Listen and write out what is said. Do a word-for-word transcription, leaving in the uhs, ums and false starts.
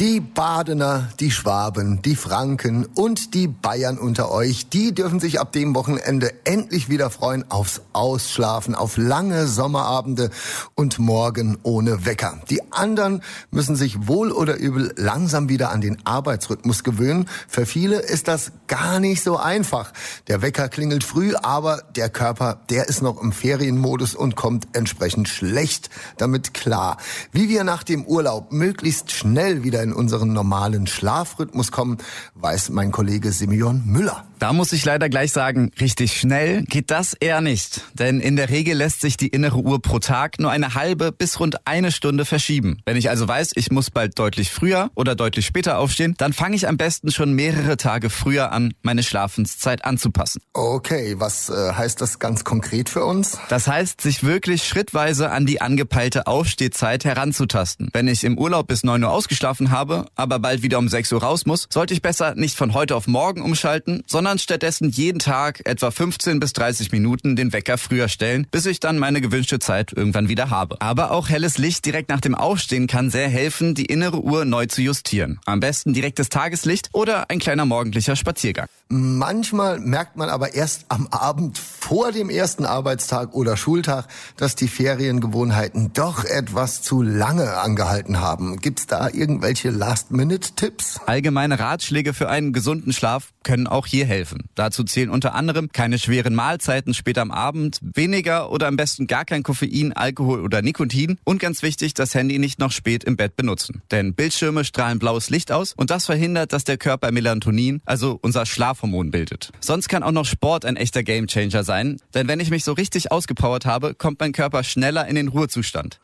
Die Badener, die Schwaben, die Franken und die Bayern unter euch, die dürfen sich ab dem Wochenende endlich wieder freuen aufs Ausschlafen, auf lange Sommerabende und morgen ohne Wecker. Die anderen müssen sich wohl oder übel langsam wieder an den Arbeitsrhythmus gewöhnen. Für viele ist das gar nicht so einfach. Der Wecker klingelt früh, aber der Körper, der ist noch im Ferienmodus und kommt entsprechend schlecht damit klar. Wie wir nach dem Urlaub möglichst schnell wieder in unseren normalen Schlafrhythmus kommen, weiß mein Kollege Simeon Müller. Da muss ich leider gleich sagen, richtig schnell geht das eher nicht. Denn in der Regel lässt sich die innere Uhr pro Tag nur eine halbe bis rund eine Stunde verschieben. Wenn ich also weiß, ich muss bald deutlich früher oder deutlich später aufstehen, dann fange ich am besten schon mehrere Tage früher an, meine Schlafenszeit anzupassen. Okay, was äh, heißt das ganz konkret für uns? Das heißt, sich wirklich schrittweise an die angepeilte Aufstehzeit heranzutasten. Wenn ich im Urlaub bis neun Uhr ausgeschlafen habe, aber bald wieder um sechs Uhr raus muss, sollte ich besser nicht von heute auf morgen umschalten, sondern stattdessen jeden Tag etwa fünfzehn bis dreißig Minuten den Wecker früher stellen, bis ich dann meine gewünschte Zeit irgendwann wieder habe. Aber auch helles Licht direkt nach dem Aufstehen kann sehr helfen, die innere Uhr neu zu justieren. Am besten direktes Tageslicht oder ein kleiner morgendlicher Spaziergang. Manchmal merkt man aber erst am Abend vor dem ersten Arbeitstag oder Schultag, dass die Feriengewohnheiten doch etwas zu lange angehalten haben. Gibt's da irgendwelche Last-Minute-Tipps? Allgemeine Ratschläge für einen gesunden Schlaf können auch hier helfen. Dazu zählen unter anderem keine schweren Mahlzeiten später am Abend, weniger oder am besten gar kein Koffein, Alkohol oder Nikotin und ganz wichtig, das Handy nicht noch spät im Bett benutzen. Denn Bildschirme strahlen blaues Licht aus und das verhindert, dass der Körper Melatonin, also unser Schlafhormon, bildet. Sonst kann auch noch Sport ein echter Gamechanger sein, denn wenn ich mich so richtig ausgepowert habe, kommt mein Körper schneller in den Ruhezustand.